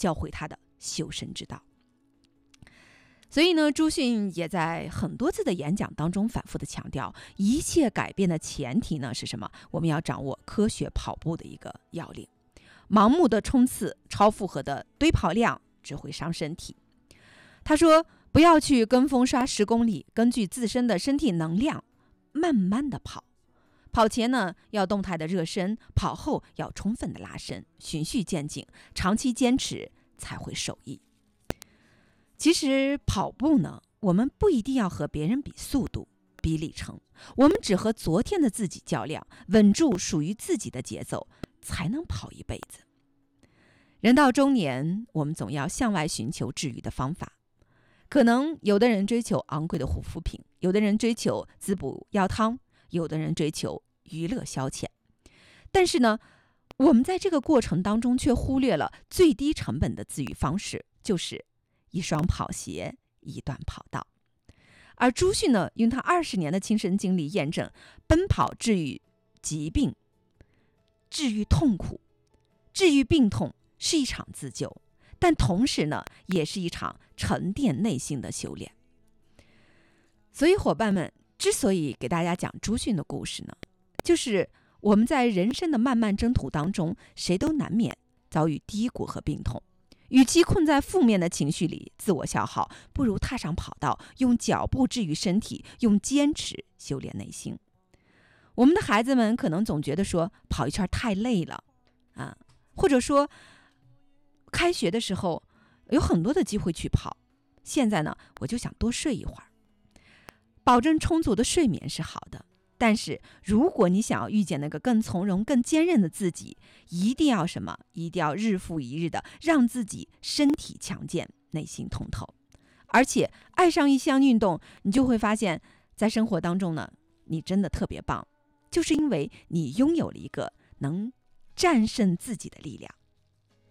教会他的修身之道。所以呢，朱迅也在很多次的演讲当中反复的强调，一切改变的前提呢是什么？我们要掌握科学跑步的一个要领。盲目的冲刺、超负荷的堆跑量只会伤身体。他说，不要去跟风刷10公里，根据自身的身体能量慢慢的跑。跑前呢要动态的热身，跑后要充分的拉伸，循序渐进，长期坚持才会受益。其实跑步呢，我们不一定要和别人比速度、比里程，我们只和昨天的自己较量，稳住属于自己的节奏，才能跑一辈子。人到中年，我们总要向外寻求治愈的方法。可能有的人追求昂贵的护肤品，有的人追求滋补药汤，有的人追求娱乐消遣。但是呢，我们在这个过程当中却忽略了最低成本的自愈方式，就是一双跑鞋，一段跑道。而朱迅呢，用他20年的亲身经历验证，奔跑治愈疾病，治愈痛苦，治愈病痛是一场自救，但同时呢，也是一场沉淀内心的修炼。所以伙伴们，之所以给大家讲朱迅的故事呢，就是我们在人生的漫漫征途当中，谁都难免遭遇低谷和病痛。与其困在负面的情绪里自我消耗，不如踏上跑道，用脚步治愈身体，用坚持修炼内心。我们的孩子们可能总觉得说跑一圈太累了啊，或者说开学的时候有很多的机会去跑，现在呢我就想多睡一会儿。保证充足的睡眠是好的，但是如果你想要遇见那个更从容、更坚韧的自己，一定要什么？一定要日复一日的让自己身体强健，内心通透。而且爱上一项运动，你就会发现在生活当中呢，你真的特别棒，就是因为你拥有了一个能战胜自己的力量。